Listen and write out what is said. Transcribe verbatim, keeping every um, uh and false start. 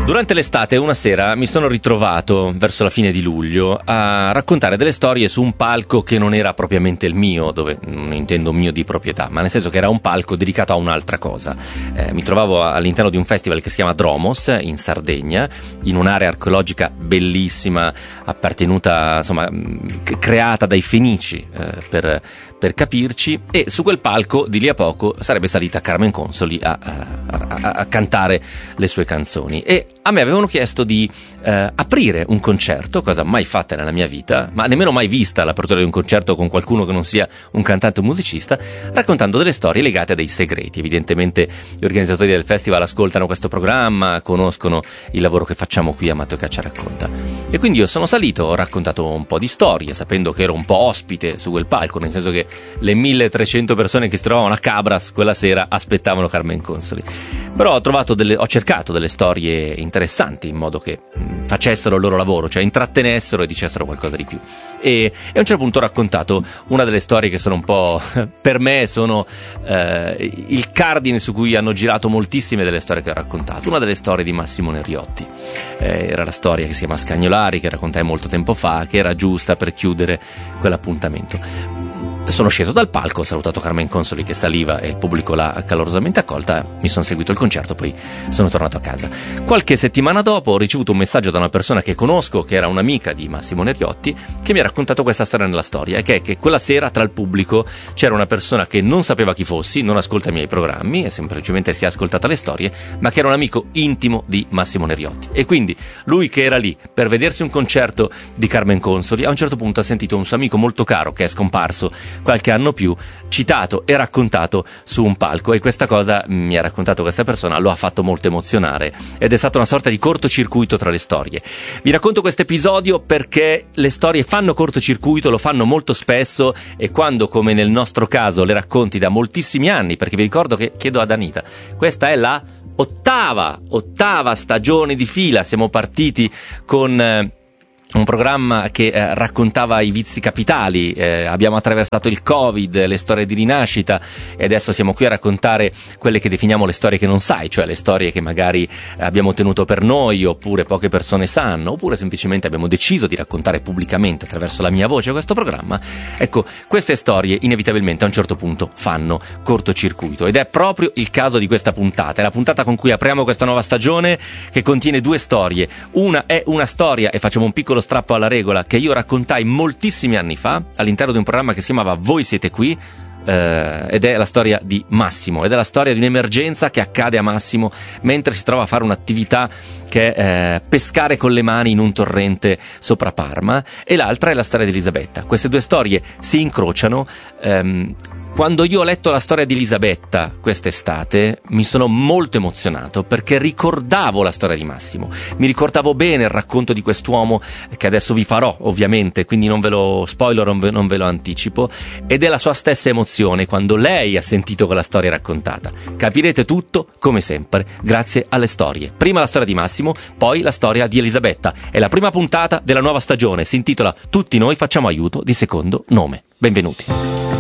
Durante l'estate una sera mi sono ritrovato, verso la fine di luglio, a raccontare delle storie su un palco che non era propriamente il mio, dove non intendo mio di proprietà, ma nel senso che era un palco dedicato a un'altra cosa. Eh, mi trovavo all'interno di un festival che si chiama Dromos, in Sardegna, in un'area archeologica bellissima, appartenuta, insomma, creata dai Fenici, eh, per... per capirci, e su quel palco di lì a poco sarebbe salita Carmen Consoli a, a, a, a cantare le sue canzoni, e a me avevano chiesto di eh, aprire un concerto, cosa mai fatta nella mia vita, ma nemmeno mai vista l'apertura di un concerto con qualcuno che non sia un cantante o musicista, raccontando delle storie legate a dei segreti. Evidentemente gli organizzatori del festival ascoltano questo programma, conoscono il lavoro che facciamo qui a Matteo Caccia Racconta, e quindi io sono salito, ho raccontato un po' di storie, sapendo che ero un po' ospite su quel palco, nel senso che le milletrecento persone che si trovavano a Cabras quella sera aspettavano Carmen Consoli. Però ho trovato delle, ho cercato delle storie interessanti, in modo che mh, facessero il loro lavoro, cioè intrattenessero e dicessero qualcosa di più. E, e a un certo punto ho raccontato una delle storie che sono un po', per me sono eh, il cardine su cui hanno girato moltissime delle storie che ho raccontato. Una delle storie di Massimo Neriotti, eh, era la storia che si chiama Scagnolari, che raccontai molto tempo fa, che era giusta per chiudere quell'appuntamento. Sono sceso dal palco, ho salutato Carmen Consoli che saliva e il pubblico l'ha calorosamente accolta, mi sono seguito il concerto, poi sono tornato a casa. Qualche settimana dopo ho ricevuto un messaggio da una persona che conosco, che era un'amica di Massimo Neriotti, che mi ha raccontato questa storia nella storia, e che è che quella sera tra il pubblico c'era una persona che non sapeva chi fossi, non ascolta i miei programmi e semplicemente si è ascoltata le storie, ma che era un amico intimo di Massimo Neriotti. E quindi lui, che era lì per vedersi un concerto di Carmen Consoli, a un certo punto ha sentito un suo amico molto caro, che è scomparso qualche anno più, citato e raccontato su un palco, e questa cosa, mi ha raccontato questa persona, lo ha fatto molto emozionare, ed è stata una sorta di cortocircuito tra le storie. Vi racconto questo episodio perché le storie fanno cortocircuito, lo fanno molto spesso, e quando, come nel nostro caso, le racconti da moltissimi anni, perché vi ricordo che, chiedo ad Anita, questa è la ottava, ottava stagione di fila, siamo partiti con... Eh, un programma che eh, raccontava i vizi capitali, eh, abbiamo attraversato il Covid, le storie di rinascita, e adesso siamo qui a raccontare quelle che definiamo le storie che non sai, cioè le storie che magari abbiamo tenuto per noi, oppure poche persone sanno, oppure semplicemente abbiamo deciso di raccontare pubblicamente attraverso la mia voce questo programma. Ecco, queste storie inevitabilmente a un certo punto fanno cortocircuito, ed è proprio il caso di questa puntata. È la puntata con cui apriamo questa nuova stagione, che contiene due storie. Una è una storia, e facciamo un piccolo strappo alla regola, che io raccontai moltissimi anni fa all'interno di un programma che si chiamava Voi siete qui, eh, ed è la storia di Massimo, ed è la storia di un'emergenza che accade a Massimo mentre si trova a fare un'attività che è eh, pescare con le mani in un torrente sopra Parma, e l'altra è la storia di Elisabetta. Queste due storie si incrociano. ehm, Quando io ho letto la storia di Elisabetta quest'estate mi sono molto emozionato, perché ricordavo la storia di Massimo, mi ricordavo bene il racconto di quest'uomo, che adesso vi farò ovviamente, quindi non ve lo spoiler, non ve, non ve lo anticipo, ed è la sua stessa emozione quando lei ha sentito quella storia raccontata. Capirete tutto, come sempre, grazie alle storie. Prima la storia di Massimo, poi la storia di Elisabetta. È la prima puntata della nuova stagione, si intitola Tutti noi facciamo aiuto di secondo nome. Benvenuti.